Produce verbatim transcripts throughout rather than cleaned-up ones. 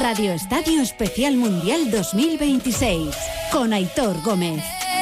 Radio Estadio Especial Mundial dos mil veintiséis con Aitor Gómez.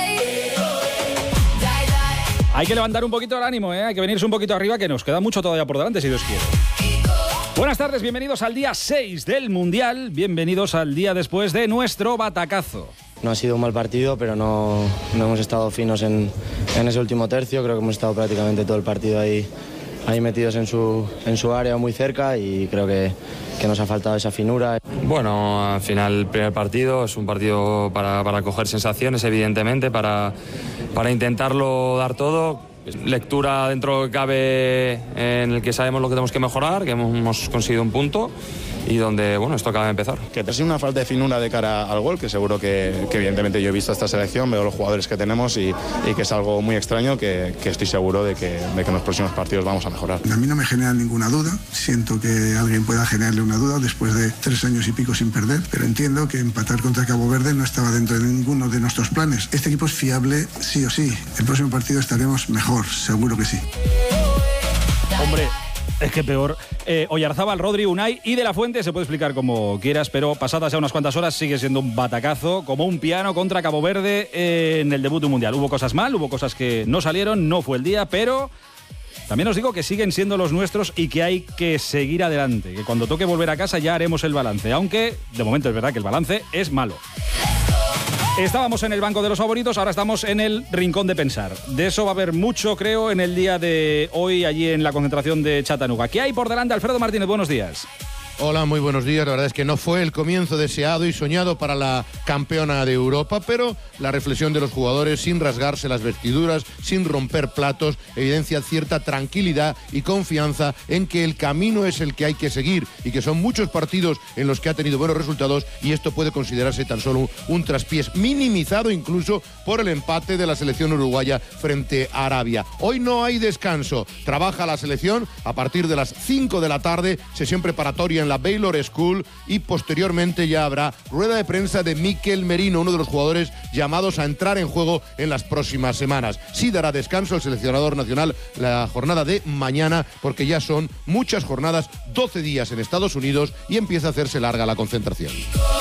Hay que levantar un poquito el ánimo, ¿eh? Hay que venirse un poquito arriba, que nos queda mucho todavía por delante, si Dios quiere. Buenas tardes, bienvenidos al día seis del Mundial, bienvenidos al día después de nuestro batacazo. No ha sido un mal partido, pero no, no hemos estado finos en, en ese último tercio. Creo que hemos estado prácticamente todo el partido ahí, ahí metidos en su, en su área, muy cerca, y creo que, que nos ha faltado esa finura. Bueno, al final el primer partido es un partido para, para coger sensaciones, evidentemente, para, para intentarlo dar todo. Lectura dentro de lo que cabe, en el que sabemos lo que tenemos que mejorar, que hemos conseguido un punto y donde, bueno, esto acaba de empezar. Que ha sido una falta de finura de cara al gol, que seguro que, que evidentemente yo he visto esta selección, veo los jugadores que tenemos y, y que es algo muy extraño, que, que estoy seguro de que, de que en los próximos partidos vamos a mejorar. A mí no me genera ninguna duda, siento que alguien pueda generarle una duda después de tres años y pico sin perder, pero entiendo que empatar contra Cabo Verde no estaba dentro de ninguno de nuestros planes. Este equipo es fiable sí o sí, el próximo partido estaremos mejor, seguro que sí. Hombre, es que peor. Eh, Oyarzábal, Rodri, Unai y De La Fuente, se puede explicar como quieras, pero pasadas ya unas cuantas horas sigue siendo un batacazo, como un piano contra Cabo Verde eh, en el debut mundial. Hubo cosas mal, hubo cosas que no salieron, no fue el día, pero también os digo que siguen siendo los nuestros y que hay que seguir adelante, que cuando toque volver a casa ya haremos el balance, aunque de momento es verdad que el balance es malo. Estábamos en el banco de los favoritos, ahora estamos en el rincón de pensar. De eso va a haber mucho, creo, en el día de hoy, allí en la concentración de Chattanooga. ¿Qué hay por delante? Alfredo Martínez, buenos días. Hola, muy buenos días. La verdad es que no fue el comienzo deseado y soñado para la campeona de Europa, pero la reflexión de los jugadores, sin rasgarse las vestiduras, sin romper platos, evidencia cierta tranquilidad y confianza en que el camino es el que hay que seguir y que son muchos partidos en los que ha tenido buenos resultados, y esto puede considerarse tan solo un, un traspiés minimizado incluso por el empate de la selección uruguaya frente a Arabia. Hoy no hay descanso. Trabaja la selección a partir de las cinco de la tarde, sesión preparatoria en la Baylor School, y posteriormente ya habrá rueda de prensa de Mikel Merino, uno de los jugadores llamados a entrar en juego en las próximas semanas. Sí dará descanso el seleccionador nacional la jornada de mañana, porque ya son muchas jornadas, doce días en Estados Unidos, y empieza a hacerse larga la concentración.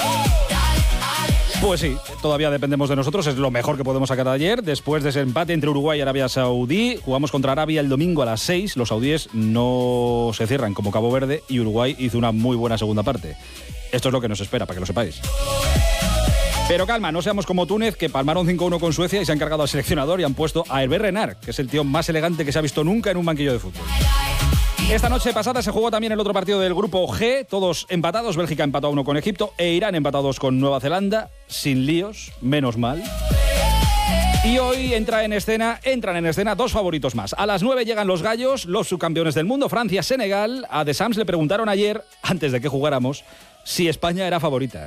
Pues sí, todavía dependemos de nosotros, es lo mejor que podemos sacar de ayer. Después de ese empate entre Uruguay y Arabia Saudí, jugamos contra Arabia el domingo a las seis. Los saudíes no se cierran como Cabo Verde y Uruguay hizo una muy buena segunda parte. Esto es lo que nos espera, para que lo sepáis. Pero calma, no seamos como Túnez, que palmaron cinco uno con Suecia y se han cargado al seleccionador y han puesto a Hervé Renard, que es el tío más elegante que se ha visto nunca en un banquillo de fútbol. Esta noche pasada se jugó también el otro partido del grupo G, todos empatados. Bélgica empató a uno con Egipto e Irán empatados con Nueva Zelanda, sin líos, menos mal. Y hoy entra en escena, entran en escena dos favoritos más. A las nueve llegan los gallos, los subcampeones del mundo, Francia-Senegal. A The Sams le preguntaron ayer, antes de que jugáramos, si España era favorita.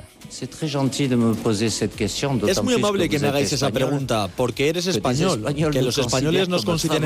Es muy amable que me hagáis esa pregunta, porque eres español, que los españoles nos consideren